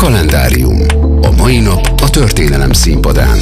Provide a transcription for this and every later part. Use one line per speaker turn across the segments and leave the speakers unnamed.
Kalendárium. A mai nap a történelem színpadán.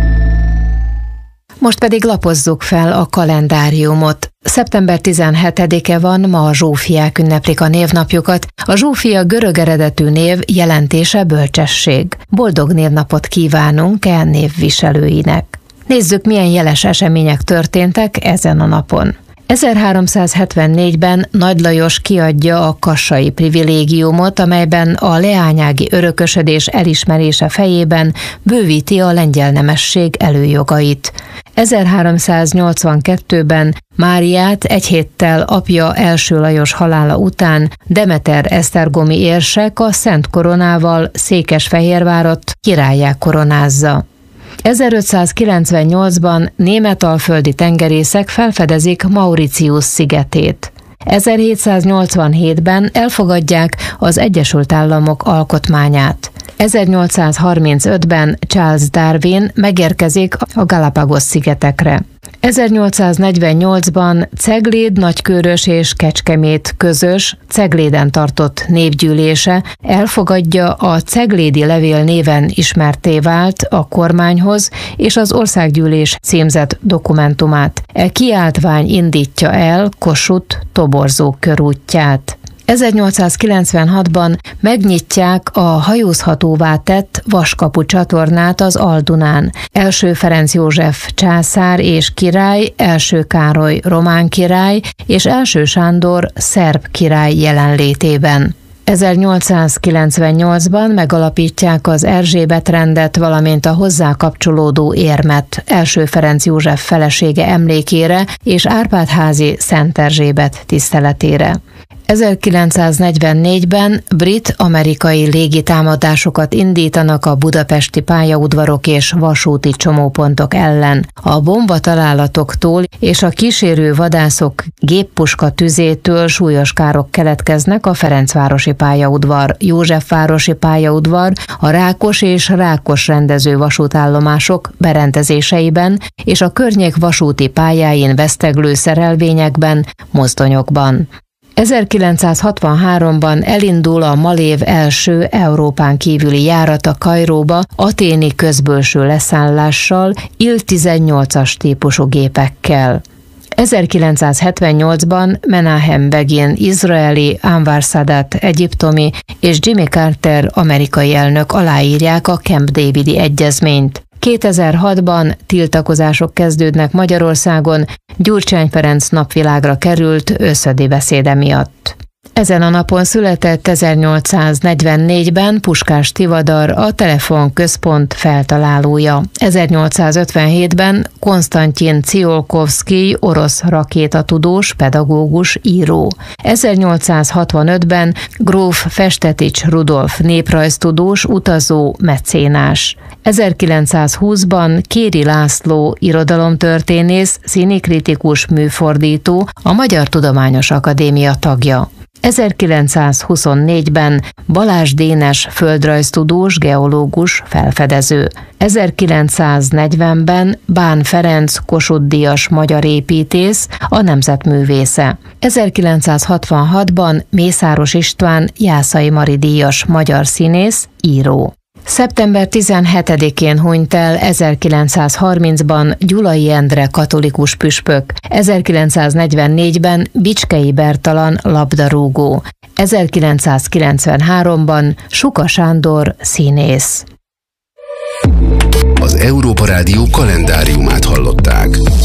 Most pedig lapozzuk fel a kalendáriumot. Szeptember 17-e van, ma a Zsófiák ünneplik a névnapjukat. A Zsófia görög eredetű név, jelentése bölcsesség. Boldog névnapot kívánunk névviselőinek. Nézzük, milyen jeles események történtek ezen a napon. 1374-ben Nagy Lajos kiadja a kassai privilégiumot, amelyben a leányági örökösödés elismerése fejében bővíti a lengyel nemesség előjogait. 1382-ben Máriát egy héttel apja első Lajos halála után Demeter esztergomi érsek a Szent Koronával Székesfehérvárat királlyá koronázza. 1598-ban németalföldi tengerészek felfedezik Mauritius szigetét. 1787-ben elfogadják az Egyesült Államok alkotmányát. 1835-ben Charles Darwin megérkezik a Galápagos-szigetekre. 1848-ban Cegléd, Nagykőrös és Kecskemét közös Cegléden tartott népgyűlése elfogadja a Ceglédi levél néven ismertté vált a kormányhoz és az országgyűlés címzett dokumentumát. E kiáltvány indítja el Kossuth-Toborzó körútját. 1896-ban megnyitják a hajózhatóvá tett Vaskapu csatornát az Al-Dunán. Első Ferenc József császár és király, első Károly román király és első Sándor szerb király jelenlétében. 1898-ban megalapítják az Erzsébet-rendet, valamint a hozzá kapcsolódó érmet első Ferenc József felesége emlékére és Árpád-házi Szent Erzsébet tiszteletére. 1944-ben brit-amerikai légitámadásokat indítanak a budapesti pályaudvarok és vasúti csomópontok ellen. A bombatalálatoktól és a kísérő vadászok géppuska tüzétől súlyos károk keletkeznek a Ferencvárosi pályaudvar, Józsefvárosi pályaudvar, a Rákos és Rákos rendező vasútállomások berendezéseiben és a környék vasúti pályáin veszteglő szerelvényekben, mozdonyokban. 1963-ban elindul a Malév első Európán kívüli járata Kairóba athéni közbölső leszállással, Il-18-as típusú gépekkel. 1978-ban Menahem Begin izraeli, Anwar Sadat egyiptomi és Jimmy Carter amerikai elnök aláírják a Camp Davidi egyezményt. 2006-ban tiltakozások kezdődnek Magyarországon, Gyurcsány Ferenc napvilágra került összödi beszéde miatt. Ezen a napon született 1844-ben Puskás Tivadar, a Telefonközpont feltalálója. 1857-ben Konstantin Tsiolkovszkij, orosz rakétatudós, pedagógus, író. 1865-ben gróf Festetics Rudolf, néprajztudós, utazó, mecénás. 1920-ban Kéri László, irodalomtörténész, színikritikus, műfordító, a Magyar Tudományos Akadémia tagja. 1924-ben Balázs Dénes, földrajztudós, geológus, felfedező. 1940-ben Bán Ferenc, Kossuth-díjas magyar építész, a nemzetművésze. 1966-ban Mészáros István, Jászai Mari díjas magyar színész, író. Szeptember 17-én hunyt el 1930-ban Gyulai Endre katolikus püspök, 1944-ben Bicskei Bertalan labdarúgó, 1993-ban Suka Sándor színész.
Az Európa Rádió kalendáriumát hallották.